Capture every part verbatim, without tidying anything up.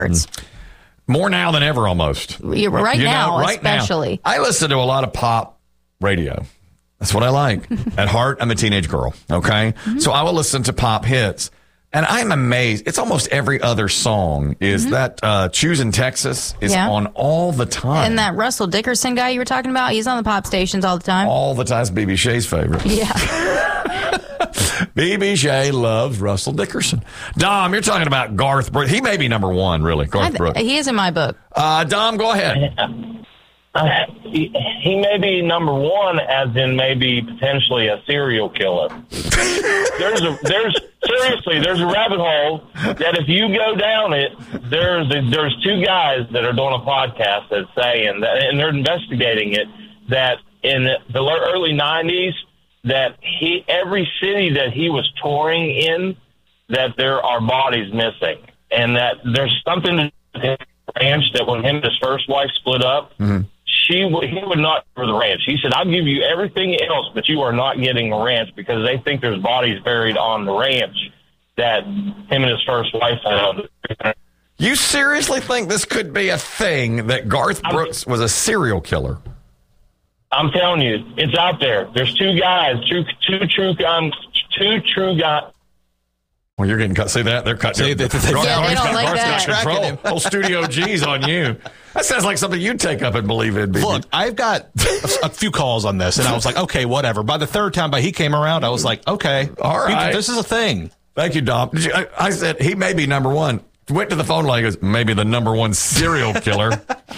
Mm. More now than ever, almost. You're, right you now, know, right especially. Now, I listen to a lot of pop radio. That's what I like. At heart, I'm a teenage girl, okay? Mm-hmm. So I will listen to pop hits. And I'm amazed. It's almost every other song is mm-hmm. that uh, Choosing Texas is yeah. on all the time. And that Russell Dickerson guy you were talking about, he's on the pop stations all the time. All the time. It's B B Shay's favorite. Yeah. B B Shay loves Russell Dickerson. Dom, you're talking about Garth Brooks. He may be number one, really, Garth th- Brooks. He is in my book. Uh, Dom, go ahead. Uh, he, he may be number one, as in maybe potentially a serial killer. there's a there's seriously there's a rabbit hole that if you go down it, there's a, there's two guys that are doing a podcast that say and and they're investigating it that in the early nineties that he every city that he was touring in that there are bodies missing and that there's something to the ranch that when him and his first wife split up. Mm-hmm. She would, he would not for the ranch. He said, I'll give you everything else, but you are not getting the ranch because they think there's bodies buried on the ranch that him and his first wife found. You seriously think this could be a thing that Garth Brooks was a serial killer? I'm telling you, it's out there. There's two guys, two, two true, um, two true guys. Well, you're getting cut. See that? They're cut. See, they, they, Garth, yeah, they don't like that. Control. Whole Studio G's on you. That sounds like something you'd take up and believe in. B B. Look, I've got a, a few calls on this, and I was like, okay, whatever. By the third time, by he came around, I was like, okay, all right, people, this is a thing. Thank you, Dom. Did you, I, I said he may be number one. Went to the phone line. Goes, maybe the number one serial killer.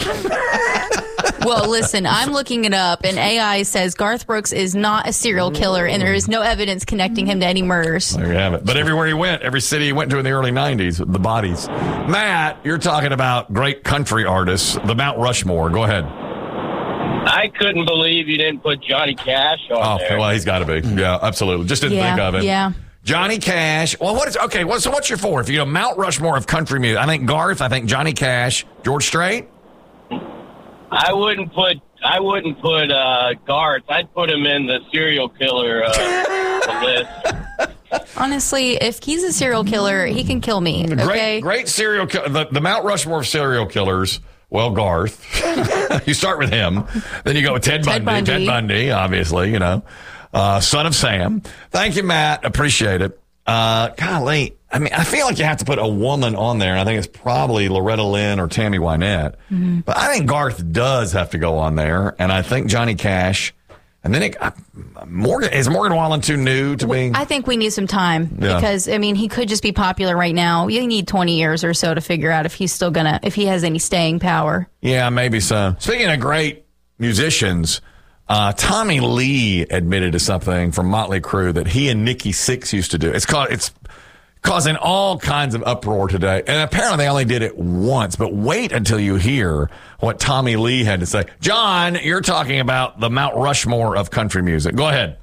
Well, listen, I'm looking it up, and A I says Garth Brooks is not a serial killer, and there is no evidence connecting him to any murders. There you have it. But everywhere he went, every city he went to in the early nineties, the bodies. Matt, you're talking about great country artists, the Mount Rushmore. Go ahead. I couldn't believe you didn't put Johnny Cash on oh, there. Well, he's got to be. Yeah, absolutely. Just didn't yeah, think of it. Yeah. Johnny Cash. Well, what is okay? Well, so what's your four? If you know Mount Rushmore of country music, I think Garth. I think Johnny Cash, George Strait. I wouldn't put. I wouldn't put uh, Garth. I'd put him in the serial killer uh, list. Honestly, if he's a serial killer, he can kill me. Okay? Great, great serial killer. The, the Mount Rushmore of serial killers. Well, Garth. You start with him, then you go with Ted, Ted Bundy. Bundy. Ted Bundy, obviously. You know, uh, son of Sam. Thank you, Matt. Appreciate it. Uh, golly. I mean, I feel like you have to put a woman on there, and I think it's probably Loretta Lynn or Tammy Wynette. Mm-hmm. But I think Garth does have to go on there, and I think Johnny Cash. And then it, uh, Morgan is Morgan Wallen too new to be? I think we need some time yeah. because I mean he could just be popular right now. You need twenty years or so to figure out if he's still gonna if he has any staying power. Yeah, maybe so. Speaking of great musicians. Uh, Tommy Lee admitted to something from Motley Crue that he and Nikki Sixx used to do. It's called, it's causing all kinds of uproar today. And apparently they only did it once, but wait until you hear what Tommy Lee had to say. John, you're talking about the Mount Rushmore of country music. Go ahead.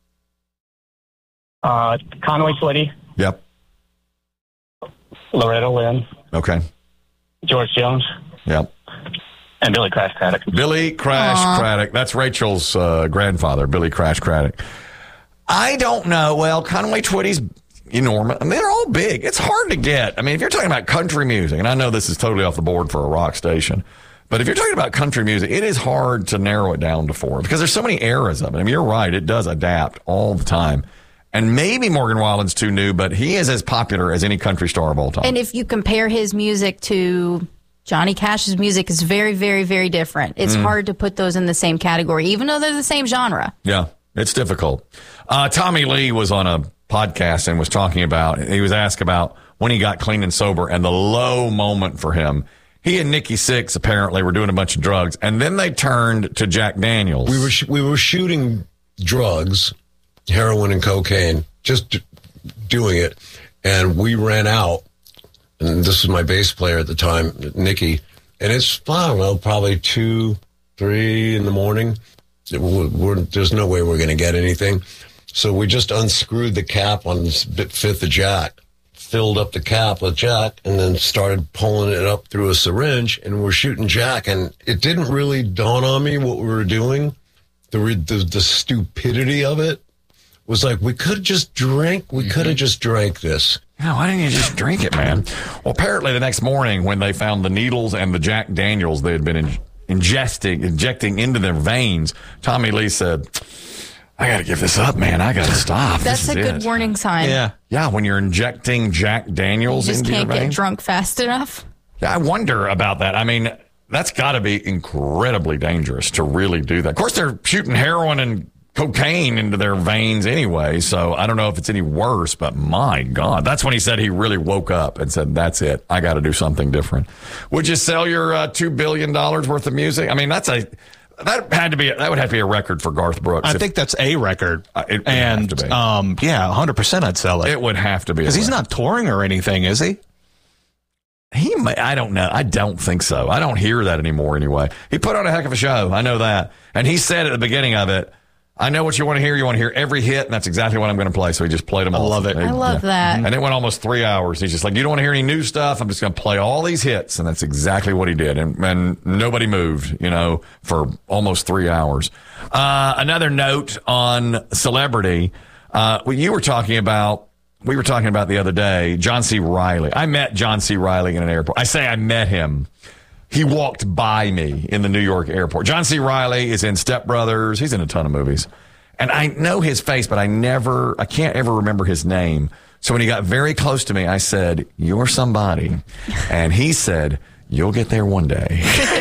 Uh, Conway Twitty. Yep. Loretta Lynn. Okay. George Jones. Yep. And Billy Crash Craddock. Billy Crash Aww. Craddock. That's Rachel's uh, grandfather, Billy Crash Craddock. I don't know. Well, Conway Twitty's enormous. I mean, they're all big. It's hard to get. I mean, if you're talking about country music, and I know this is totally off the board for a rock station, but if you're talking about country music, it is hard to narrow it down to four because there's so many eras of it. I mean, you're right. It does adapt all the time. And maybe Morgan Wallen's too new, but he is as popular as any country star of all time. And if you compare his music to Johnny Cash's music, is very, very, very different. It's mm. hard to put those in the same category, even though they're the same genre. Yeah, it's difficult. Uh, Tommy Lee was on a podcast and was talking about, he was asked about when he got clean and sober and the low moment for him. He and Nikki Sixx apparently were doing a bunch of drugs, and then they turned to Jack Daniels. We were sh- we were shooting drugs, heroin and cocaine, just d- doing it, and we ran out. And this was my bass player at the time, Nikki. And it's, I don't know, probably two, three in the morning. We're, we're, there's no way we're going to get anything. So we just unscrewed the cap on this bit fifth of Jack, filled up the cap with Jack, and then started pulling it up through a syringe. And we're shooting Jack. And it didn't really dawn on me what we were doing. The, the, the stupidity of it was like, we could have just drank, we mm-hmm. could have just drank this. Oh, why didn't you just drink it, man? Well, apparently the next morning when they found the needles and the Jack Daniels they had been in, ingesting, injecting into their veins, Tommy Lee said, I got to give this up, man. I got to stop. That's This a is good it. warning sign. Yeah. Yeah, when you're injecting Jack Daniels You just into can't your get veins. drunk fast enough. Yeah, I wonder about that. I mean, that's got to be incredibly dangerous to really do that. Of course, they're shooting heroin and cocaine into their veins anyway, so I don't know if it's any worse, but my God. That's when he said he really woke up and said, that's it. I got to do something different. Would you sell your uh, two billion dollars worth of music? I mean, that's a... That had to be that would have to be a record for Garth Brooks. I If- think that's a record. Uh, it would and have to be. um, yeah, one hundred percent I'd sell it. it would have to be Because a he's record. not touring or anything, is he? He may, I don't know. I don't think so. I don't hear that anymore anyway. He put on a heck of a show. I know that. And he said at the beginning of it, I know what you want to hear. You want to hear every hit, and that's exactly what I'm going to play. So he just played them all. love it. I love that. And it went almost three hours. He's just like, you don't want to hear any new stuff? I'm just going to play all these hits. And that's exactly what he did. And, and nobody moved, you know, for almost three hours. Uh, another note on celebrity. Uh, well, you were talking about, we were talking about the other day, John C. Reilly. I met John C. Reilly in an airport. I say I met him. He walked by me in the New York airport. John C. Reilly is in Step Brothers. He's in a ton of movies. And I know his face, but I never, I can't ever remember his name. So when he got very close to me, I said, you're somebody. And he said, you'll get there one day.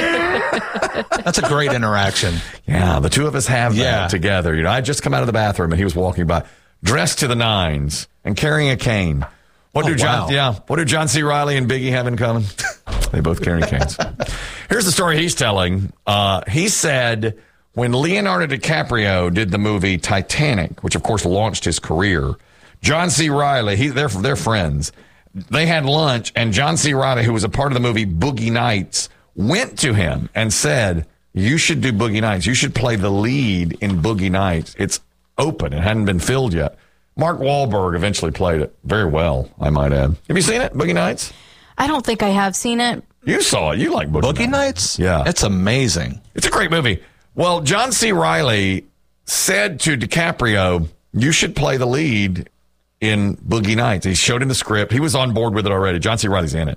That's a great interaction. Yeah, the two of us have that Yeah. together. You know, I had just come out of the bathroom and he was walking by, dressed to the nines and carrying a cane. What Oh, do John? wow. Yeah, what do John C. Reilly and Biggie have in common? They both carry canes. Here's the story he's telling. Uh, he said when Leonardo DiCaprio did the movie Titanic, which of course launched his career, John C. Reilly, he, they're they're friends. They had lunch, and John C. Reilly, who was a part of the movie Boogie Nights, went to him and said, "You should do Boogie Nights. You should play the lead in Boogie Nights. It's open. It hadn't been filled yet." Mark Wahlberg eventually played it very well, I might add. Have you seen it, Boogie Nights? I don't think I have seen it. You saw it. You like Boogie, Boogie Nights? Yeah. It's amazing. It's a great movie. Well, John C. Reilly said to DiCaprio, you should play the lead in Boogie Nights. He showed him the script. He was on board with it already. John C. Reilly's in it.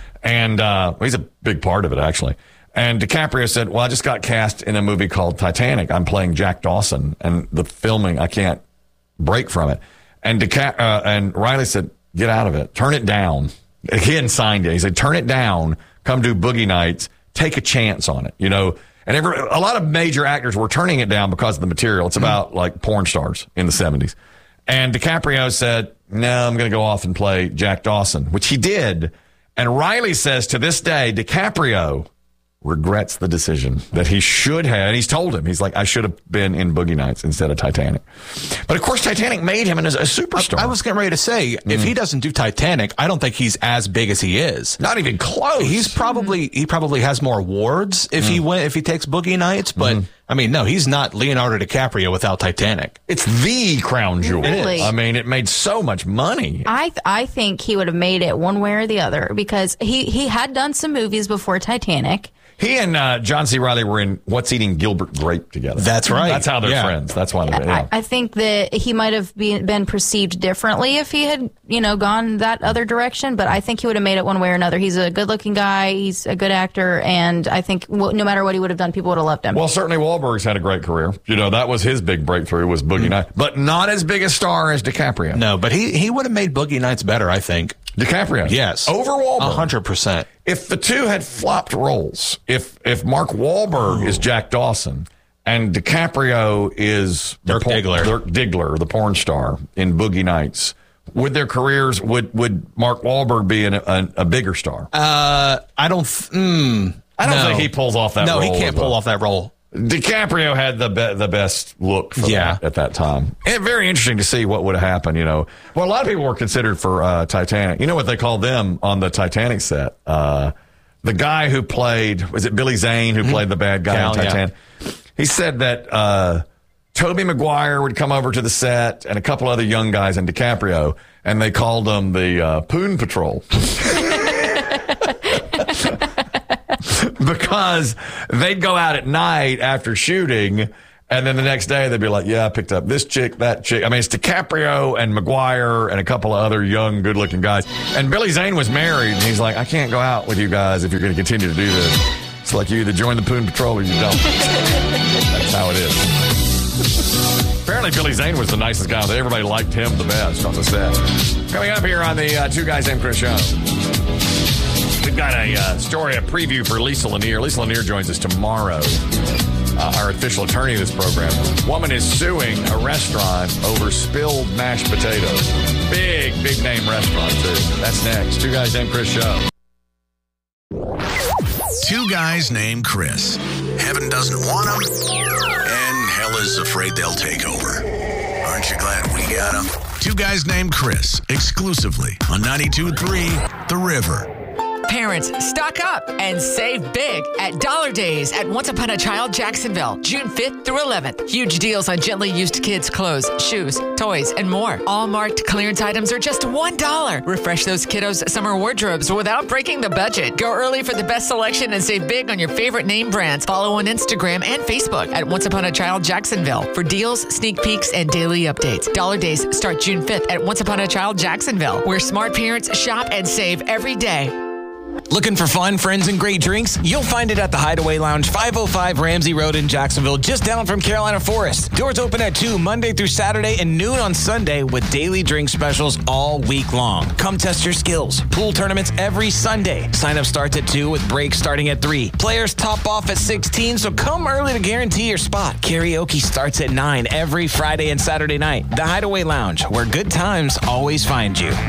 And uh, he's a big part of it, actually. And DiCaprio said, well, I just got cast in a movie called Titanic. I'm playing Jack Dawson. And the filming, I can't break from it. And DiCap- uh, and Reilly said, get out of it. Turn it down. He hadn't signed it. He said, turn it down. Come do Boogie Nights. Take a chance on it. You know, and every, a lot of major actors were turning it down because of the material. It's about like porn stars in the seventies. And DiCaprio said, no, I'm going to go off and play Jack Dawson, which he did. And Reilly says to this day, DiCaprio regrets the decision that he should have. And he's told him, he's like, I should have been in Boogie Nights instead of Titanic. But of course, Titanic made him as a superstar. I was getting ready to say, if he doesn't do Titanic, I don't think he's as big as he is. Not even close. He's probably he probably has more awards if he went if he takes Boogie Nights, but I mean, no, he's not Leonardo DiCaprio without Titanic. It's the crown jewel. Really? I mean, it made so much money. I th- I think he would have made it one way or the other because he, he had done some movies before Titanic. He and uh, John C. Reilly were in What's Eating Gilbert Grape together. That's right. That's how they're Yeah. friends. That's why they're yeah. I, I think that he might have been, been perceived differently if he had, you know, gone that other direction. But I think he would have made it one way or another. He's a good-looking guy. He's a good actor, and I think w- no matter what he would have done, people would have loved him. Well, certainly Wahlberg's had a great career. You know, that was his big breakthrough was Boogie Mm. Nights, but not as big a star as DiCaprio. No, but he he would have made Boogie Nights better, I think. DiCaprio. Yes. Over Wahlberg. A hundred percent. If the two had flopped roles, if if Mark Wahlberg is Jack Dawson and DiCaprio is the Dirk Diggler. Dirk Diggler, the porn star in Boogie Nights, would their careers would would Mark Wahlberg be an, a, a bigger star? Uh, I don't. Th- mm, I don't no. think he pulls off that. No, role he can't as pull well. off that role. DiCaprio had the be- the best look for Yeah. that at that time. And very interesting to see what would have happened, you know. Well, a lot of people were considered for uh, Titanic. You know what they called them on the Titanic set? Uh, the guy who played, was it Billy Zane who played the bad guy Cal, on Titanic? He said that uh, Tobey Maguire would come over to the set and a couple other young guys and DiCaprio, and they called them the uh, Poon Patrol. Because they'd go out at night after shooting And then the next day they'd be like, yeah, I picked up this chick, that chick. I mean, it's DiCaprio and Maguire and a couple of other young, good-looking guys. And Billy Zane was married, and he's like, I can't go out with you guys if you're going to continue to do this. It's like you either join the Poon Patrol or you don't. That's how it is. Apparently, Billy Zane was the nicest guy. Everybody liked him the best on the set. Coming up here on the uh, Two Guys Named Chris show, we've got a uh, story, a preview for Lisa Lanier. Lisa Lanier joins us tomorrow, uh, our official attorney of this program. Woman is suing a restaurant over spilled mashed potatoes. Big, big name restaurant, too. That's next. Two Guys Named Chris show. Two guys named Chris. Heaven doesn't want them, and hell is afraid they'll take over. Aren't you glad we got them? Two Guys Named Chris, exclusively on ninety-two point three The River. Parents, stock up and save big at Dollar Days at Once Upon a Child Jacksonville, June fifth through eleventh. Huge deals on gently used kids' clothes, shoes, toys, and more. All marked clearance items are just one dollar. Refresh those kiddos' summer wardrobes without breaking the budget. Go early for the best selection and save big on your favorite name brands. Follow on Instagram and Facebook at Once Upon a Child Jacksonville for deals, sneak peeks, and daily updates. Dollar Days start June fifth at Once Upon a Child Jacksonville, where smart parents shop and save every day. Looking for fun, friends, and great drinks? You'll find it at the Hideaway Lounge, five oh five Ramsey Road in Jacksonville, just down from Carolina Forest. Doors open at two Monday through Saturday and noon on Sunday with daily drink specials all week long. Come test your skills. Pool tournaments every Sunday. Sign up starts at two with breaks starting at three. Players top off at sixteen, so come early to guarantee your spot. Karaoke starts at nine every Friday and Saturday night. The Hideaway Lounge, where good times always find you.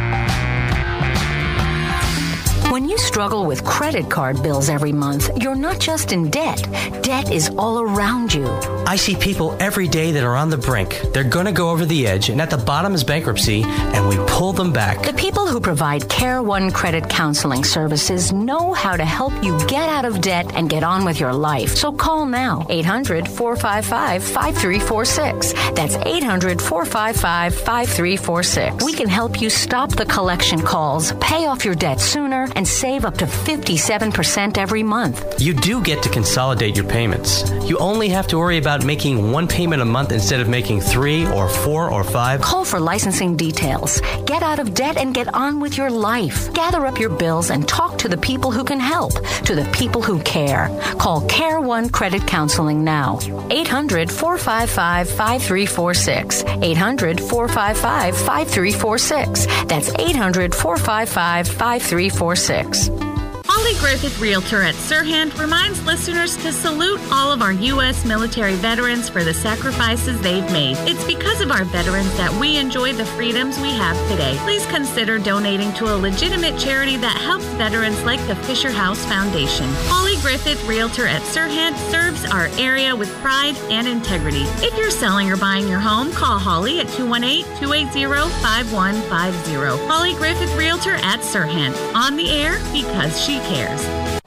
When you struggle with credit card bills every month, you're not just in debt. Debt is all around you. I see people every day that are on the brink. They're going to go over the edge, and at the bottom is bankruptcy, and we pull them back. The people who provide Care One Credit Counseling Services know how to help you get out of debt and get on with your life. So call now, eight hundred, four five five, five three four six. That's eight hundred, four five five, five three four six. We can help you stop the collection calls, pay off your debt sooner, and save up to fifty-seven percent every month. You do get to consolidate your payments. You only have to worry about making one payment a month instead of making three or four or five. Call for licensing details. Get out of debt and get on with your life. Gather up your bills and talk to the people who can help, to the people who care. Call Care One Credit Counseling now. eight hundred, four five five, five three four six. eight hundred, four five five, five three four six. That's eight hundred, four five five, five three four six. Holly Griffith, Realtor at Sirhan, reminds listeners to salute all of our U S military veterans for the sacrifices they've made. It's because of our veterans that we enjoy the freedoms we have today. Please consider donating to a legitimate charity that helps veterans like the Fisher House Foundation. Holly Griffith, Realtor at Sirhan, serves our area with pride and integrity. If you're selling or buying your home, call Holly at two one eight, two eight zero, five one five zero. Holly Griffith, Realtor at Sirhan. On the air because she cares.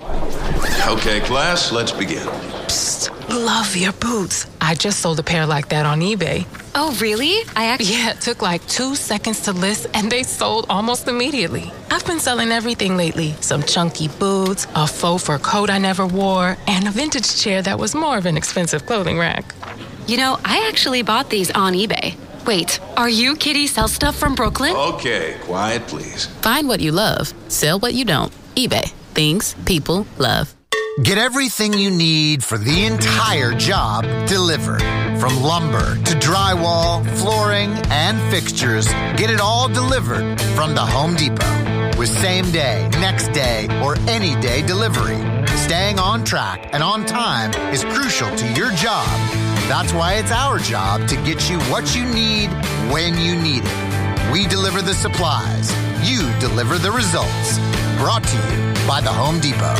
Okay, class, let's begin. Psst, love your boots. I just sold a pair like that on eBay. Oh, really? I actually... Yeah, it took like two seconds to list, and they sold almost immediately. I've been selling everything lately. Some chunky boots, a faux fur coat I never wore, and a vintage chair that was more of an expensive clothing rack. You know, I actually bought these on eBay. Wait, are you Kitty Sell Stuff from Brooklyn? Okay, quiet, please. Find what you love. Sell what you don't. eBay. Things people love. Get everything you need for the entire job delivered. From lumber to drywall, flooring, and fixtures, get it all delivered from the Home Depot. With same day, next day, or any day delivery. Staying on track and on time is crucial to your job. That's why it's our job to get you what you need when you need it. We deliver the supplies. You deliver the results. Brought to you by the Home Depot.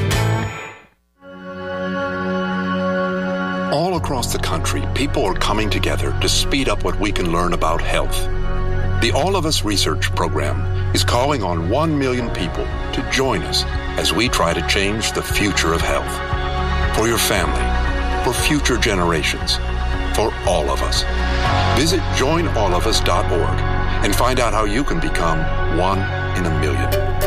All across the country, people are coming together to speed up what we can learn about health. The All of Us Research Program is calling on one million people to join us as we try to change the future of health. For your family, for future generations, for all of us. Visit join all of us dot org and find out how you can become one in a million.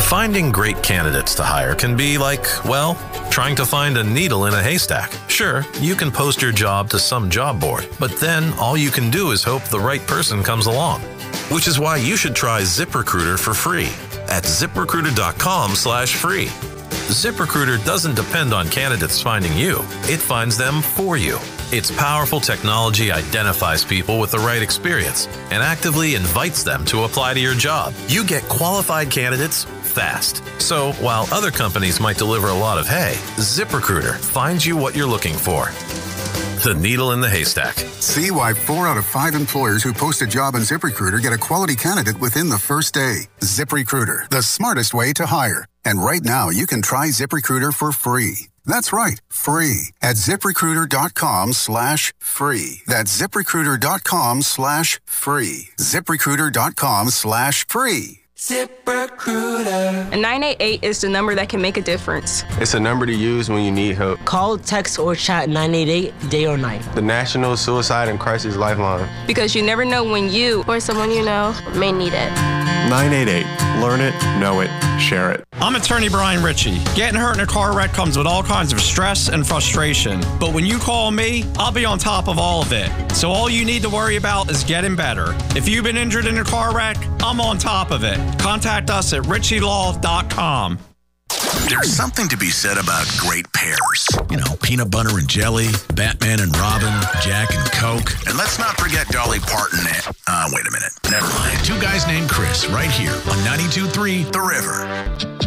Finding great candidates to hire can be like, well, trying to find a needle in a haystack. Sure, you can post your job to some job board, but then all you can do is hope the right person comes along. Which is why you should try ZipRecruiter for free at ZipRecruiter.com slash free. ZipRecruiter doesn't depend on candidates finding you. It finds them for you. Its powerful technology identifies people with the right experience and actively invites them to apply to your job. You get qualified candidates fast. So while other companies might deliver a lot of hay, ZipRecruiter finds you what you're looking for. The needle in the haystack. See why four out of five employers who post a job on ZipRecruiter get a quality candidate within the first day. ZipRecruiter, the smartest way to hire. And right now, you can try ZipRecruiter for free. That's right, free at ZipRecruiter.com slash free. That's ZipRecruiter.com slash free. ZipRecruiter.com slash free. ZipRecruiter. A nine eight eight is the number that can make a difference. It's a number to use when you need help. Call, text, or chat nine eight eight day or night. The National Suicide and Crisis Lifeline. Because you never know when you or someone you know may need it. nine eight eight. Learn it, know it, share it. I'm attorney Brian Ritchie. Getting hurt in a car wreck comes with all kinds of stress and frustration. But when you call me, I'll be on top of all of it. So all you need to worry about is getting better. If you've been injured in a car wreck, I'm on top of it. Contact us at ritchie law dot com. There's something to be said about great pairs. You know, peanut butter and jelly, Batman and Robin, Jack and Coke. And let's not forget Dolly Parton. And, uh, wait a minute. Never mind. Two Guys Named Chris, right here on ninety-two point three The River.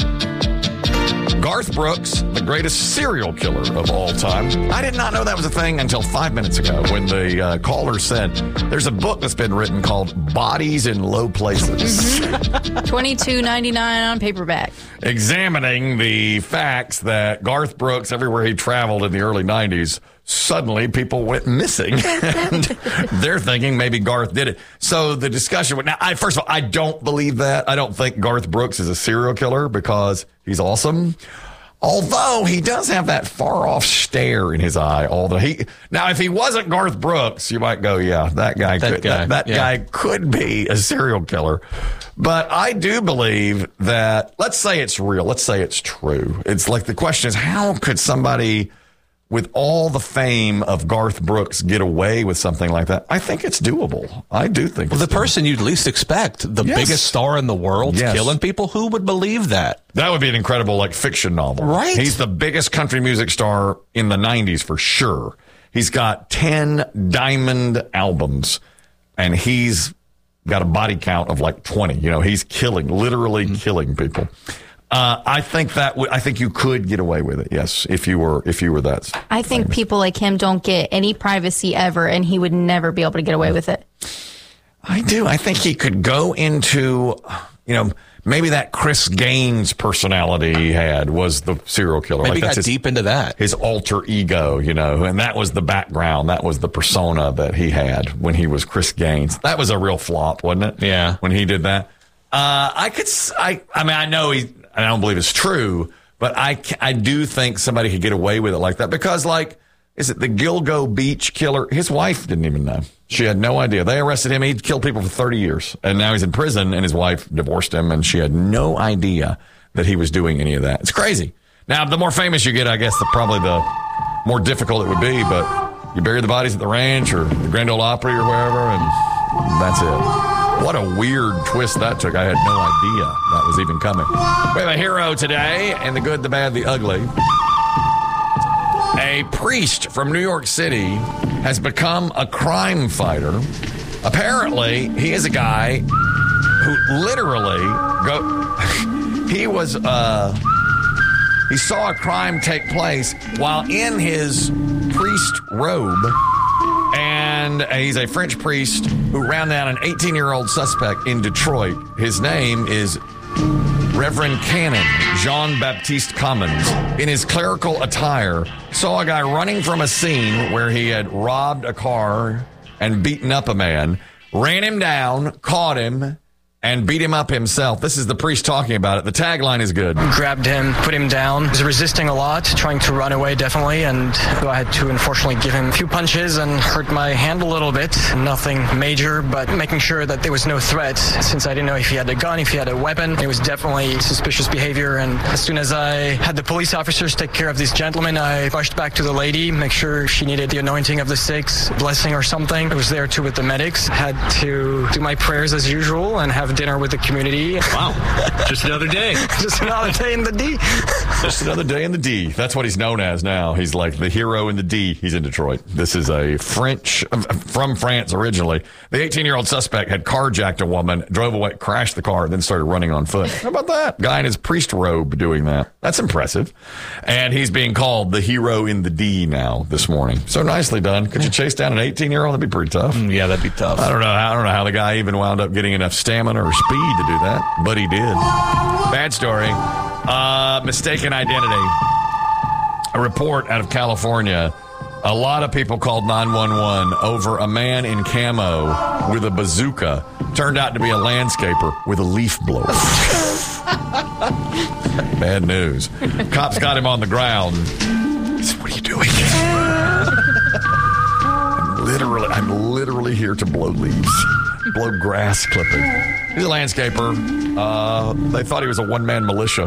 Garth Brooks, the greatest serial killer of all time. I did not know that was a thing until five minutes ago when the uh, caller said there's a book that's been written called Bodies in Low Places. twenty-two ninety-nine on paperback. Examining the facts that Garth Brooks, everywhere he traveled in the early nineties, suddenly people went missing. And they're thinking maybe Garth did it. So the discussion, now, I, first of all, I don't believe that. I don't think Garth Brooks is a serial killer because he's awesome. Although he does have that far off stare in his eye. Although he now, if he wasn't Garth Brooks, you might go, yeah, that guy, that could, guy, that, that yeah. guy could be a serial killer. But I do believe that, let's say it's real. Let's say it's true. It's like the question is, how could somebody with all the fame of Garth Brooks get away with something like that? I think it's doable. I do think well, it's the doable. person you'd least expect, the Yes. biggest star in the world, Yes. killing people. Who would believe that? That would be an incredible, like, fiction novel. Right. He's the biggest country music star in the nineties for sure. He's got ten diamond albums, and he's got a body count of like twenty. You know, he's killing, literally mm-hmm. killing people. Uh, I think that w- I think you could get away with it. Yes, if you were if you were that. I think famous. people like him don't get any privacy ever, and he would never be able to get away with it. I do. I think he could go into, you know, maybe that Chris Gaines personality he had was the serial killer. Maybe like he that's got his, deep into that. His alter ego, you know, and that was the background. That was the persona that he had when he was Chris Gaines. That was a real flop, wasn't it? Yeah. When he did that. Uh, I could, s- I, I mean, I know he, I don't believe it's true, but I, ca- I do think somebody could get away with it like that because, like, is it the Gilgo Beach killer? His wife didn't even know. She had no idea. They arrested him. He'd killed people for thirty years, and now he's in prison, and his wife divorced him, and she had no idea that he was doing any of that. It's crazy. Now, the more famous you get, I guess, the probably the more difficult it would be, but you bury the bodies at the ranch or the Grand Ole Opry or wherever, and that's it. What a weird twist that took. I had no idea that was even coming. We have a hero today, and the good, the bad, the ugly. A priest from New York City has become a crime fighter. Apparently, he is a guy who literally go. He was. Uh, he saw a crime take place while in his priest robe. And he's a French priest who ran down an eighteen-year-old suspect in Detroit. His name is Reverend Canon Jean-Baptiste Commons. In his clerical attire, saw a guy running from a scene where he had robbed a car and beaten up a man, ran him down, caught him, and beat him up himself. This is the priest talking about it. The tagline is good. Grabbed him, put him down. He was resisting a lot, trying to run away, definitely. And I had to, unfortunately, give him a few punches and hurt my hand a little bit. Nothing major, but making sure that there was no threat, since I didn't know if he had a gun, if he had a weapon. It was definitely suspicious behavior. And as soon as I had the police officers take care of this gentleman, I rushed back to the lady, make sure she needed the anointing of the six, blessing or something. I was there too with the medics. Had to do my prayers as usual and have dinner with the community. Wow. Just another day. Just another day in the D. Just another day in the D. That's what he's known as now. He's like the hero in the D. He's in Detroit. This is a French, from France originally. The eighteen-year-old suspect had carjacked a woman, drove away, crashed the car, then started running on foot. How about that? Guy in his priest robe doing that. That's impressive. And he's being called the hero in the D now this morning. So nicely done. Could you chase down an eighteen-year-old? That'd be pretty tough. Yeah, that'd be tough. I don't know. I don't know how the guy even wound up getting enough stamina or speed to do that, but he did. Bad story. Uh, mistaken identity. A report out of California. A lot of people called nine one one over a man in camo with a bazooka. Turned out to be a landscaper with a leaf blower. Bad news. Cops got him on the ground. He said, "What are you doing?" I'm literally, I'm literally here to blow leaves. Blow grass clipping. He's a landscaper. Uh, they thought he was a one-man militia.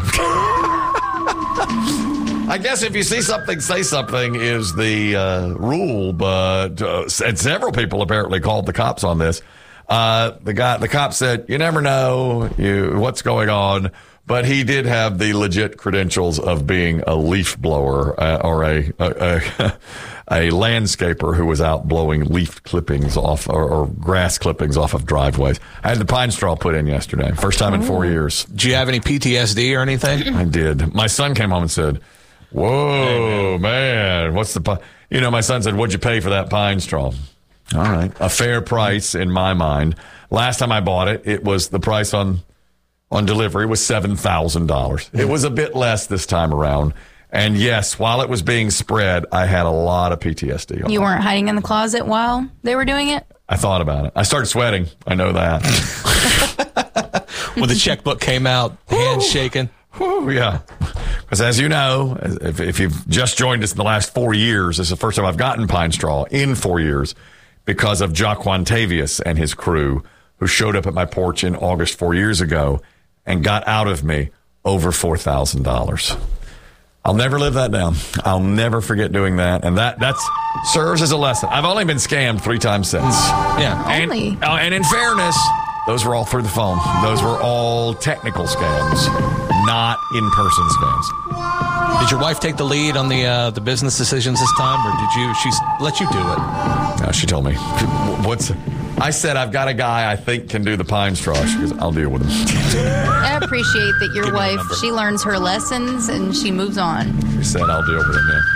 I guess if you see something, say something is the uh, rule, but uh, and several people apparently called the cops on this. Uh, the guy, the cop said, "You never know you, what's going on," but he did have the legit credentials of being a leaf blower uh, or a, a, a a landscaper who was out blowing leaf clippings off or, or grass clippings off of driveways. I had the pine straw put in yesterday, first time in four years. Do you have any P T S D or anything? I did. My son came home and said, "Whoa, hey, man. man, what's the pi-" You know, my son said, "What'd you pay for that pine straw?" All right. A fair price in my mind. Last time I bought it, it was the price on on delivery was seven thousand dollars. It was a bit less this time around. And yes, while it was being spread, I had a lot of P T S D. You weren't hiding in the closet while they were doing it? I thought about it. I started sweating. I know that. When the checkbook came out, hands shaking. Whew, yeah. Because as you know, if, if you've just joined us in the last four years, this is the first time I've gotten pine straw in four years because of Jaquan Tavius and his crew who showed up at my porch in August four years ago and got out of me over four thousand dollars. I'll never live that down. I'll never forget doing that. And that that's serves as a lesson. I've only been scammed three times since. Yeah. And, Only. uh, and in fairness, those were all through the phone. Those were all technical scams, not in-person scams. Did your wife take the lead on the uh, the business decisions this time, or did you? She let you do it? No, she told me. What's? I said I've got a guy I think can do the pine straw. She goes, "I'll deal with him." I appreciate that your Give me the wife, number. she learns her lessons and she moves on. She said, "I'll deal with him." Yeah.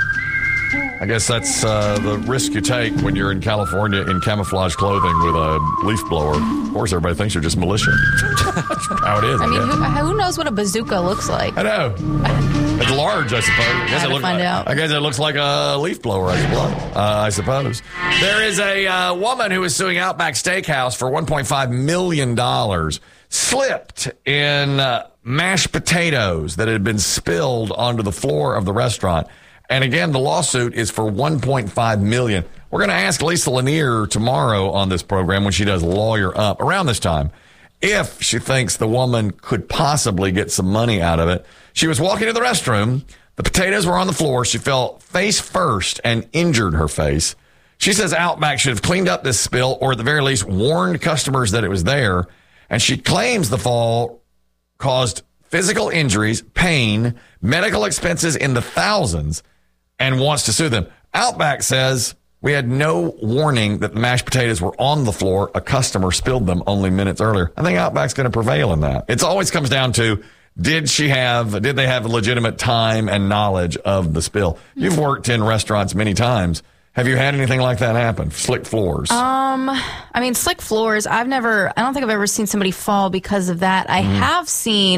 I guess that's uh, the risk you take when you're in California in camouflage clothing with a leaf blower. Of course, everybody thinks you're just militia. That's how it is. I mean, guess. who, who knows what a bazooka looks like? I know. It's large, I suppose. I guess, Gotta it, look find like, out. I guess it looks like a leaf blower, I suppose. Uh, I suppose. There is a uh, woman who is suing Outback Steakhouse for one point five million dollars. Slipped in uh, mashed potatoes that had been spilled onto the floor of the restaurant. And again, the lawsuit is for one point five million dollars. We're going to ask Lisa Lanier tomorrow on this program when she does Lawyer Up around this time if she thinks the woman could possibly get some money out of it. She was walking to the restroom. The potatoes were on the floor. She fell face first and injured her face. She says Outback should have cleaned up this spill or at the very least warned customers that it was there. And she claims the fall caused physical injuries, pain, medical expenses in the thousands, and wants to sue them. Outback says we had no warning that the mashed potatoes were on the floor. A customer spilled them only minutes earlier. I think Outback's going to prevail in that. It always comes down to, did she have, did they have legitimate time and knowledge of the spill? You've worked in restaurants many times. Have you had anything like that happen? Slick floors? Um, I mean, slick floors. I've never, I don't think I've ever seen somebody fall because of that. I Mm. have seen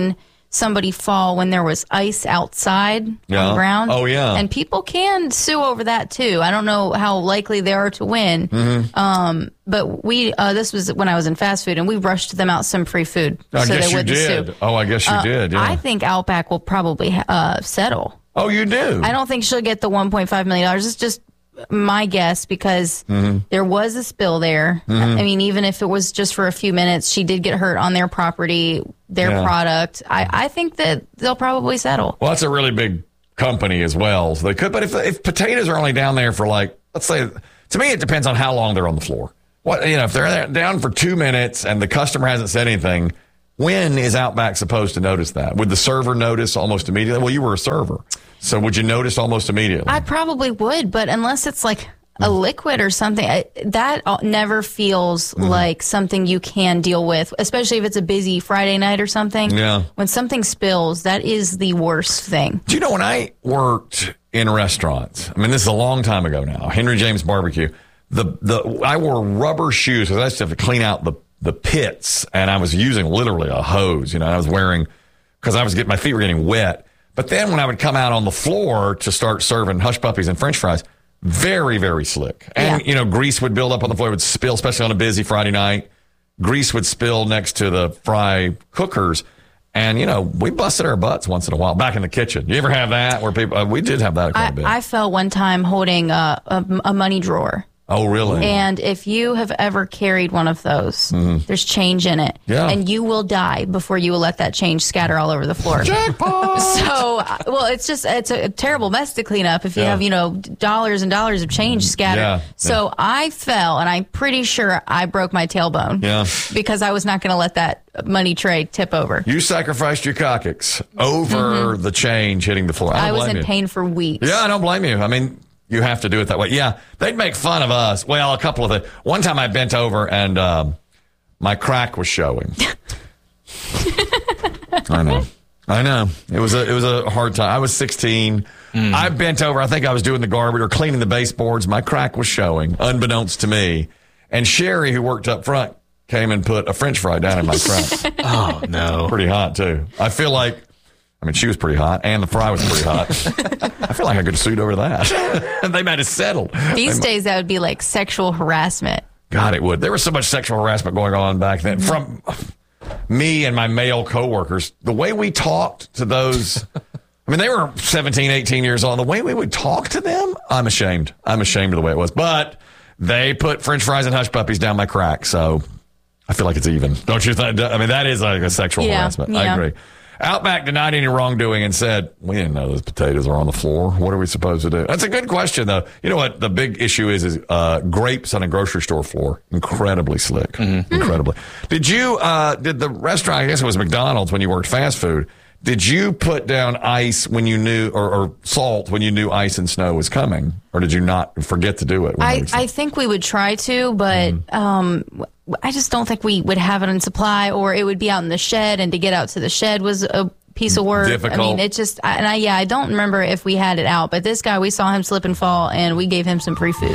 somebody fall when there was ice outside Yeah. on the ground. Oh, yeah. And people can sue over that too. I don't know how likely they are to win. Mhm. Um, but we, uh, this was when I was in fast food, and we rushed them out some free food. I so guess they you wouldn't did. sue. Oh, I guess you Uh, did. Yeah. I think Outback will probably uh, settle. Oh, you do? I don't think she'll get the one point five million dollars. It's just my guess because Mhm. there was a spill there. Mhm. I mean, even if it was just for a few minutes, she did get hurt on their property, their Yeah. product. I, I think that they'll probably settle. Well, that's a really big company as well. So they could, but if if potatoes are only down there for like, let's say, to me, it depends on how long they're on the floor. What you know, if they're there, down for two minutes and the customer hasn't said anything, when is Outback supposed to notice that? Would the server notice almost immediately? Well, you were a server, so would you notice almost immediately? I probably would, but unless it's like a liquid or something, I, that never feels Mm-hmm. like something you can deal with, especially if it's a busy Friday night or something. Yeah. When something spills, that is the worst thing. Do you know when I worked in restaurants? I mean, this is a long time ago now. Henry James Barbecue. The the I wore rubber shoes because I used to have to clean out the the pits, and I was using literally a hose. You know, I was wearing because I was getting my feet were getting wet. But then when I would come out on the floor to start serving hush puppies and French fries, very very slick, and you know, grease would build up on the floor, it would spill, especially on a busy Friday night. Grease would spill next to the fry cookers. And, you know, we busted our butts once in a while back in the kitchen. You ever have that where people, uh, we did have that quite I, a bit. I fell one time holding a, a, a money drawer. Oh, really? And if you have ever carried one of those, Mhm. there's change in it. Yeah. And you will die before you will let that change scatter all over the floor. Jackpot! So, uh, well, it's just, it's a terrible mess to clean up if you Yeah. have, you know, dollars and dollars of change scattered. Yeah, So yeah. I fell, and I'm pretty sure I broke my tailbone. Yeah. Because I was not going to let that money tray tip over. You sacrificed your coccyx over the change hitting the floor. I, don't I was blame in you. pain for weeks. Yeah, I don't blame you. I mean, you have to do it that way. Yeah, they'd make fun of us. Well, a couple of the one time I bent over and um, my crack was showing. I know, I know. It was a it was a hard time. I was sixteen. I bent over. I think I was doing the garbage or cleaning the baseboards. My crack was showing, unbeknownst to me. And Sherry, who worked up front, came and put a French fry down in my crack. Oh, no. Pretty hot too. I feel like. I mean, she was pretty hot, and the fry was pretty hot. I feel like I could have sued over that. They might have settled. These They- days, that would be like sexual harassment. God, it would. There was so much sexual harassment going on back then from me and my male coworkers. The way we talked to those, I mean, they were seventeen, eighteen years old. The way we would talk to them, I'm ashamed. I'm ashamed of the way it was. But they put French fries and hush puppies down my crack, so I feel like it's even. Don't you think? I mean, that is like a sexual Yeah, harassment. I yeah. agree. Outback denied any wrongdoing and said, we didn't know those potatoes are on the floor. What are we supposed to do? That's a good question, though. You know what the big issue is, is uh, grapes on a grocery store floor. Incredibly slick. Incredibly. Did you, uh, did the restaurant, I guess it was McDonald's when you worked fast food, did you put down ice when you knew, or, or salt when you knew ice and snow was coming? Or did you not forget to do it? when they I, were- I think we would try to, but um, I just don't think we would have it in supply, or it would be out in the shed, and to get out to the shed was a piece of work. I Difficult. mean, it just, I- and I, yeah, I don't remember if we had it out, but this guy, we saw him slip and fall, and we gave him some free food.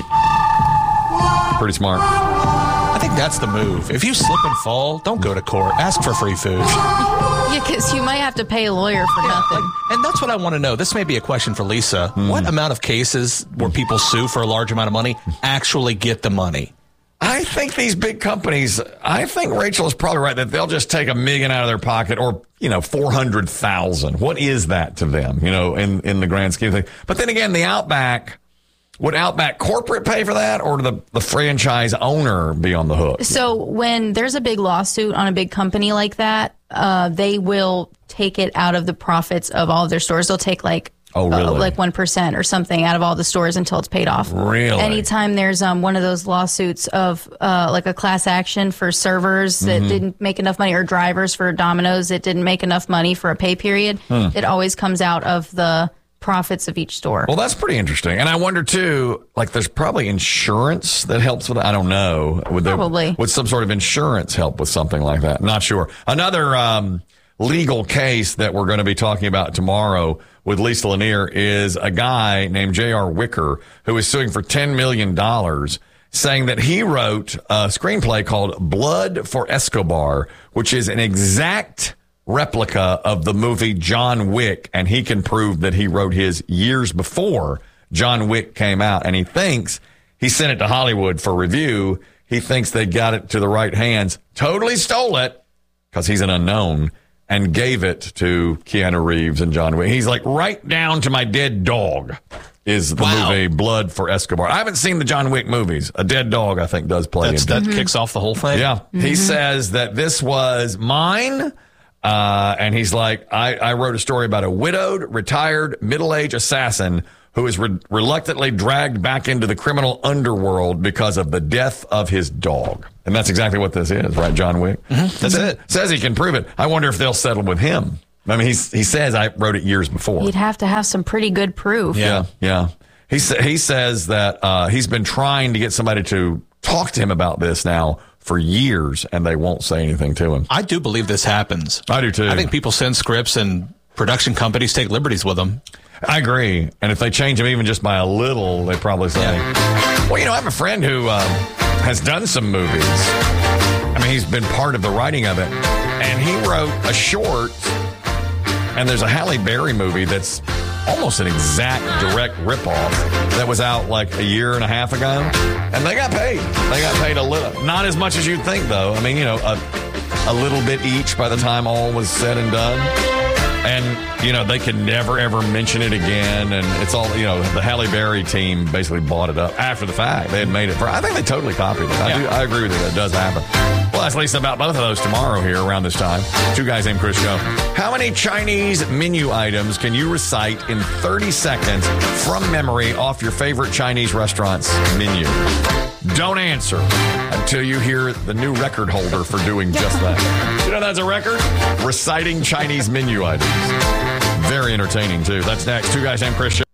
Pretty smart. I think that's the move. If you slip and fall, don't go to court. Ask for free food. Yeah, because you might have to pay a lawyer for nothing. And that's what I want to know. This may be a question for Lisa. What amount of cases where people sue for a large amount of money actually get the money? I think these big companies, I think Rachel is probably right that they'll just take a million out of their pocket, or, you know, four hundred thousand. What is that to them, you know, in, in the grand scheme of things? But then again, the Outback, would Outback corporate pay for that, or the, the franchise owner be on the hook? So when there's a big lawsuit on a big company like that, uh, they will take it out of the profits of all of their stores. They'll take like Oh, really? uh, like one percent or something out of all the stores until it's paid off. Really? Anytime there's um, one of those lawsuits of uh, like a class action for servers that Mhm. didn't make enough money, or drivers for Domino's that didn't make enough money for a pay period, Hmm. it always comes out of the profits of each store. Well, that's pretty interesting. And I wonder, too, like there's probably insurance that helps with it. I don't know. Would there, Probably. Would some sort of insurance help with something like that? Not sure. Another um, legal case that we're going to be talking about tomorrow with Lisa Lanier is a guy named J R. Wicker, who is suing for ten million dollars, saying that he wrote a screenplay called Blood for Escobar, which is an exact replica of the movie John Wick, and he can prove that he wrote his years before John Wick came out. And he thinks he sent it to Hollywood for review. He thinks they got it to the right hands, totally stole it because he's an unknown, and gave it to Keanu Reeves and John Wick. He's like, right down to my dead dog is the Wow. movie Blood for Escobar. I haven't seen the John Wick movies. A dead dog, I think, does play That's, into that it. kicks off the whole thing. Yeah. He says that this was mine. Uh, and he's like, I, I wrote a story about a widowed, retired, middle-aged assassin who is re- reluctantly dragged back into the criminal underworld because of the death of his dog. And that's exactly what this is, right, John Wick? Mm-hmm. That's Sa- it. Says he can prove it. I wonder if they'll settle with him. I mean, he's, he says I wrote it years before. He'd have to have some pretty good proof. Yeah, yeah. He sa- he says that uh, he's been trying to get somebody to talk to him about this now for years, and they won't say anything to him. I do believe this happens. I do too. I think people send scripts and production companies take liberties with them. I agree. And if they change them even just by a little, they probably say, yeah. Well, you know, I have a friend who um, has done some movies. I mean, he's been part of the writing of it. And he wrote a short, and there's a Halle Berry movie that's almost an exact direct ripoff that was out like a year and a half ago. And they got paid. They got paid a little. Not as much as you'd think, though. I mean, you know, a, a little bit each by the time all was said and done. And, you know, they could never, ever mention it again. And it's all, you know, the Halle Berry team basically bought it up after the fact. They had made it for, I think they totally copied it. I, Yeah. do, I agree with you. That does happen. Well, that's Lisa about both of those tomorrow here around this time. Two Guys Named Chris Show. How many Chinese menu items can you recite in thirty seconds from memory off your favorite Chinese restaurant's menu? Don't answer until you hear the new record holder for doing just that. You know that's a record? Reciting Chinese menu items. Very entertaining, too. That's next. Two Guys Named Chris Show.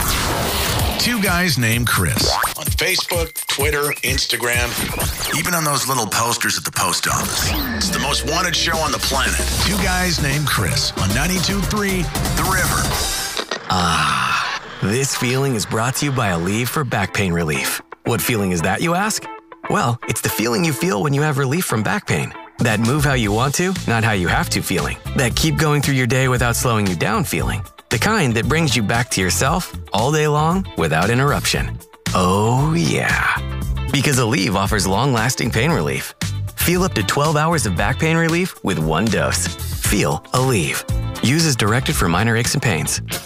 Two Guys Named Chris. On Facebook, Twitter, Instagram, even on those little posters at the post office. It's the most wanted show on the planet. Two Guys Named Chris on ninety-two point three The River. Ah, this feeling is brought to you by Aleve for back pain relief. What feeling is that, you ask? Well, it's the feeling you feel when you have relief from back pain. That move how you want to, not how you have to feeling. That keep going through your day without slowing you down feeling. The kind that brings you back to yourself all day long without interruption. Oh, yeah. Because Aleve offers long-lasting pain relief. Feel up to twelve hours of back pain relief with one dose. Feel Aleve. Use as directed for minor aches and pains.